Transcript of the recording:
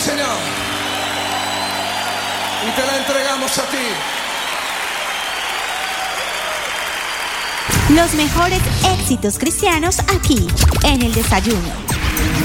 Señor. Y te la entregamos a ti. Los mejores éxitos cristianos aquí, en El Desayuno.